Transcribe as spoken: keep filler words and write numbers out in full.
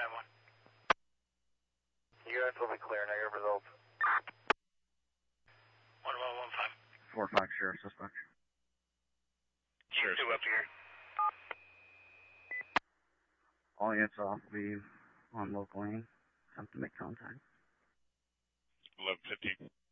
nine one. U S will be clear, negative results. one one one five. four five, Sheriff suspect. Sheriff two up here. All units off, we on local lane. Attempt to make contact. eleven fifty.